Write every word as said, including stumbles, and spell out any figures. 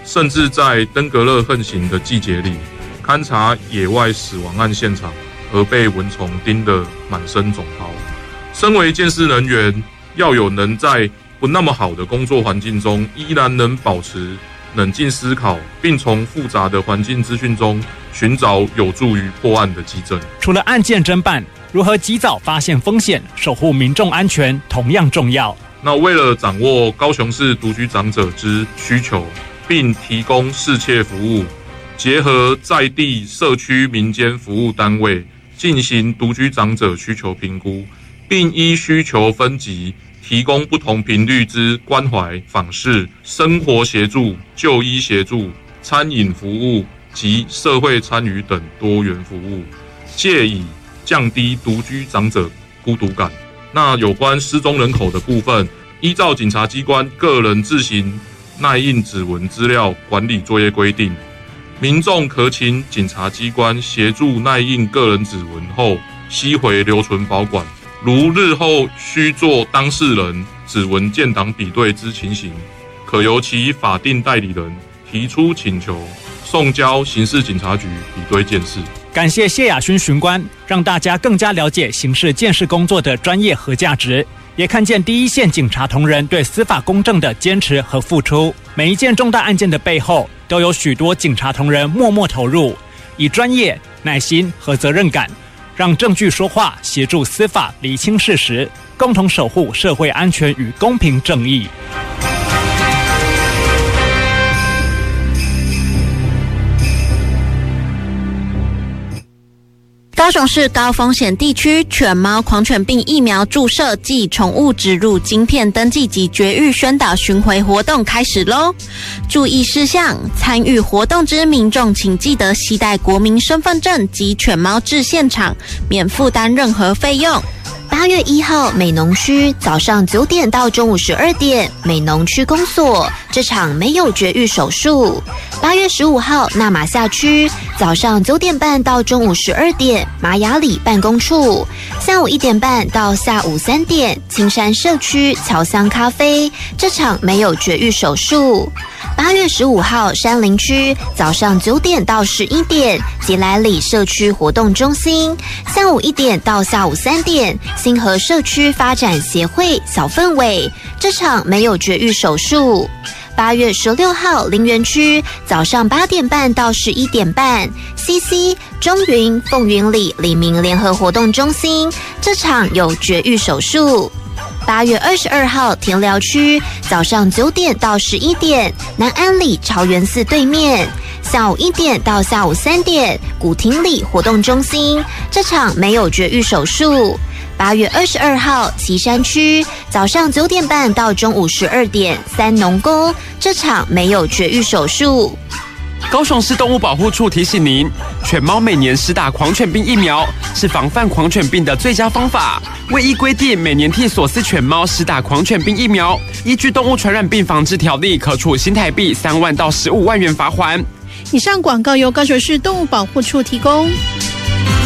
甚至在登革热横行的季节里，勘察野外死亡案现场而被蚊虫叮得满身肿泡。身为鉴识人员，要有能在不那么好的工作环境中，依然能保持冷静思考，并从复杂的环境资讯中寻找有助于破案的基证。 除了案件侦办，如何及早发现风险，守护民众安全同样重要。 那为了掌握高雄市独居长者之需求，并提供适切服务，结合在地社区民间服务单位进行独居长者需求评估，并依需求分级提供不同频率之关怀、访视、生活协助、就医协助、餐饮服务及社会参与等多元服务，借以降低独居长者孤独感。那有关失踪人口的部分，依照警察机关个人自行耐印指纹资料管理作业规定，民众可请警察机关协助耐印个人指纹后吸回留存保管。如日后需做当事人指纹建档比对之情形，可由其法定代理人提出请求，送交刑事警察局比对鉴识。 感谢谢雅勋巡官，让大家更加了解刑事鉴识工作的专业和价值，也看见第一线警察同仁对司法公正的坚持和付出。每一件重大案件的背后，都有许多警察同仁默默投入，以专业、耐心和责任感，让证据说话，协助司法厘清事实，共同守护社会安全与公平正义。 高雄市高风险地区犬猫狂犬病疫苗注射暨宠物植入晶片登记及绝育宣导巡回活动开始咯！注意事项：参与活动之民众请记得携带国民身份证及犬猫至现场，免负担任何费用。八月一号，美浓区早上九点到中午十二点，美浓区公所这场没有绝育手术。八月十五号，那玛夏区早上九点半到中午十二点，玛雅里办公处；下午一点半到下午三点，青山社区侨香咖啡这场没有绝育手术。八月十五号，山林区早上九点到十一点，吉来里社区活动中心；下午一点到下午三点，新河社区发展协会小氛围这场没有绝育手术。八月十六号，林园区早上八点半到十一点半 ，C C 中云凤云里里民联合活动中心这场有绝育手术。八月二十二号，田寮区早上九点到十一点，南安里朝元寺对面；下午一点到下午三点，古亭里活动中心这场没有绝育手术。八月二十二号，旗山区早上九点半到中午十二点，三农宫这场没有绝育手术。 高雄市动物保护处提醒您，犬猫每年施打狂犬病疫苗是防范狂犬病的最佳方法。为依规定，每年替所饲犬猫施打狂犬病疫苗，依据动物传染病防治条例，可处新台币三万到十五万元罚锾。 以上广告由高雄市动物保护处提供。